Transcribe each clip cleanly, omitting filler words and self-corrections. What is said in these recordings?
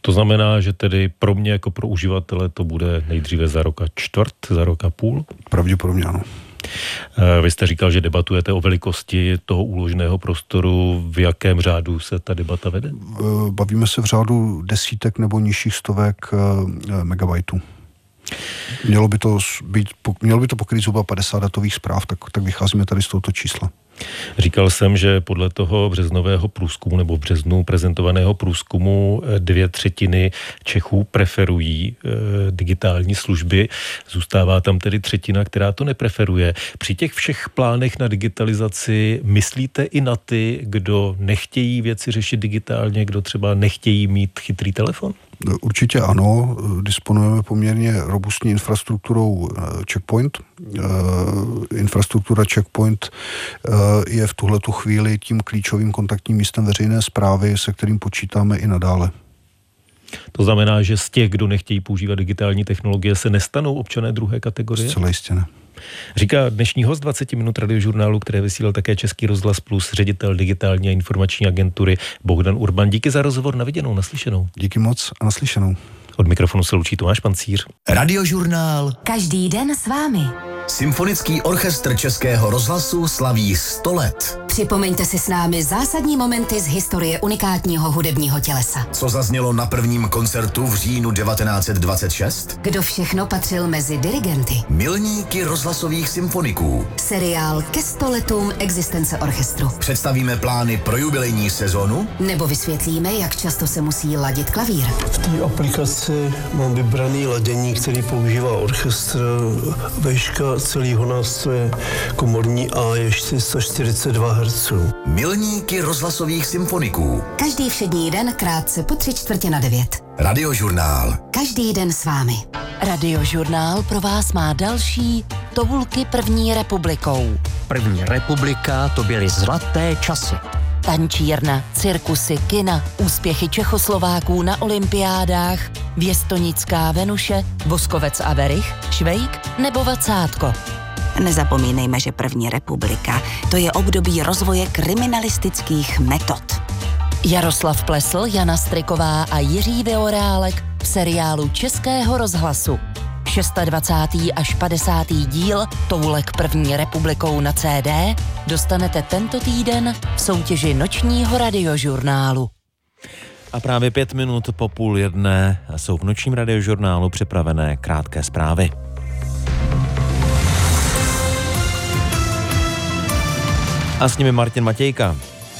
To znamená, že tedy pro mě jako pro uživatele to bude nejdříve za rok a čtvrt, za rok a půl? Pravděpodobně ano. Vy jste říkal, že debatujete o velikosti toho úložného prostoru. V jakém řádu se ta debata vede? Bavíme se v řádu desítek nebo nižších stovek megabajtů. Mělo by to pokrýt zhruba 50 datových zpráv, tak vycházíme tady z tohoto čísla. Říkal jsem, že podle toho březnového průzkumu nebo v březnu prezentovaného průzkumu 2/3 Čechů preferují digitální služby. Zůstává tam tedy 1/3, která to nepreferuje. Při těch všech plánech na digitalizaci myslíte i na ty, kdo nechtějí věci řešit digitálně, kdo třeba nechtějí mít chytrý telefon? Určitě ano, disponujeme poměrně robustní infrastrukturou Checkpoint. Infrastruktura Checkpoint je v tuhletu chvíli tím klíčovým kontaktním místem veřejné správy, se kterým počítáme i nadále. To znamená, že z těch, kdo nechtějí používat digitální technologie, se nestanou občané druhé kategorie? Zcela jistě ne. Říká dnešní host 20 minut radiožurnálu, které vysílal také Český rozhlas Plus, ředitel digitální a informační agentury Bohdan Urban. Díky za rozhovor, na viděnou, naslyšenou. Díky moc a naslyšenou. Od mikrofonu se loučí Tomáš Pancíř. Radiožurnál. Každý den s vámi. Symfonický orchestr Českého rozhlasu slaví 100 let. Připomeňte si s námi zásadní momenty z historie unikátního hudebního tělesa. Co zaznělo na prvním koncertu v říjnu 1926? Kdo všechno patřil mezi dirigenty? Milníky rozhlasových symfoniků. Seriál ke 100 letům existence orchestru. Představíme plány pro jubilejní sezonu? Nebo vysvětlíme, jak často se musí ladit klavír. V té aplikaci mám vybraný ladění, který používá orchestr. Veška celého nástroje komorní A je 442 Hz. Milníky rozhlasových symfoniků. Každý všední den krátce po 8:45. Radiožurnál. Každý den s vámi. Radiožurnál pro vás má další tovulky první republikou. První republika, to byly zlaté časy. Tančírna, cirkusy, kina, úspěchy Čechoslováků na olympiádách, Věstonická Venuše, Voskovec a Verich, Švejk nebo Vacátko. Nezapomínejme, že první republika to je období rozvoje kriminalistických metod. Jaroslav Plesl, Jana Striková a Jiří Vyorálek v seriálu Českého rozhlasu. 26. až 50. díl Toulek první republikou na CD dostanete tento týden v soutěži nočního radiožurnálu. A právě 5 minut po 12:30 jsou v nočním radiožurnálu připravené krátké zprávy. A s nimi Martin Matějka.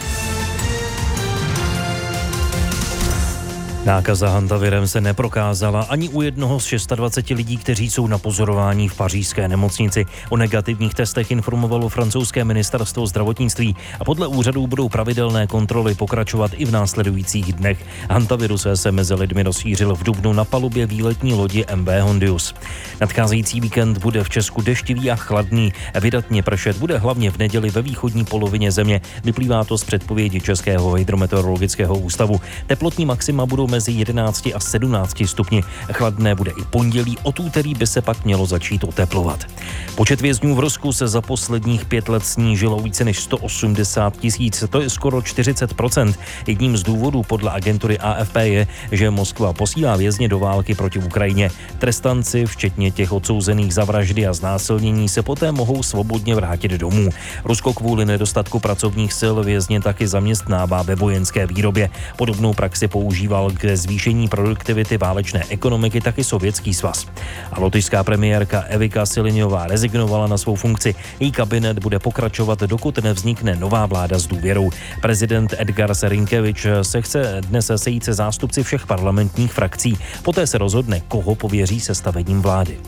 Nákaza hantavirem se neprokázala ani u jednoho z 26 lidí, kteří jsou na pozorování v pařížské nemocnici. O negativních testech informovalo francouzské ministerstvo zdravotnictví a podle úřadů budou pravidelné kontroly pokračovat i v následujících dnech. Hantavirus se mezi lidmi rozšířil v dubnu na palubě výletní lodi MV Hondius. Nadcházející víkend bude v Česku deštivý a chladný. Vydatně pršet bude hlavně v neděli ve východní polovině země. Vyplývá to z předpovědi Českého hydrometeorologického ústavu. Teplotní maxima budou mezi 11 a 17 stupni. Chladné bude i pondělí, od úterý by se pak mělo začít oteplovat. Počet vězňů v Rusku se za posledních 5 let snížilo více než 180 000, to je skoro 40%. Jedním z důvodů podle agentury AFP je, že Moskva posílá vězně do války proti Ukrajině. Trestanci, včetně těch odsouzených za vraždy a znásilnění, se poté mohou svobodně vrátit domů. Rusko kvůli nedostatku pracovních sil vězně taky zaměstnává ve vojenské výrobě. Podobnou praxi používal k zvýšení produktivity válečné ekonomiky taky Sovětský svaz. A lotyšská premiérka Evika Siliňová rezignovala na svou funkci. Její kabinet bude pokračovat, dokud nevznikne nová vláda s důvěrou. Prezident Edgar Serinkevič se chce dnes sejít se zástupci všech parlamentních frakcí. Poté se rozhodne, koho pověří sestavením vlády.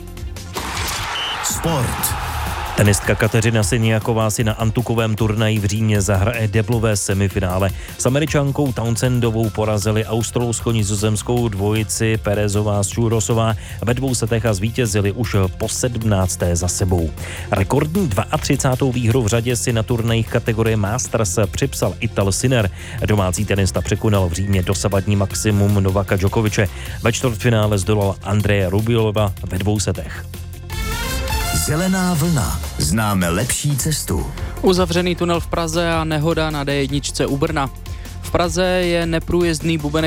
Sport. Tenistka Kateřina Siniaková si na antukovém turnaji v Římě zahraje deblové semifinále. S Američankou Townsendovou porazili australsko-nizozemskou dvojici Perezová Šurosová ve 2 setech a zvítězili už po 17. za sebou. Rekordní 32. výhru v řadě si na turnajích kategorie Masters připsal Ital Sinner. Domácí tenista překonal v Římě dosavadní maximum Novaka Djokoviče. Ve čtvrtfinále zdolal Andreje Rubiolova ve 2 setech. Zelená vlna. Známe lepší cestu. Uzavřený tunel v Praze a nehoda na D1 u Brna. V Praze je neprůjezdný bubenek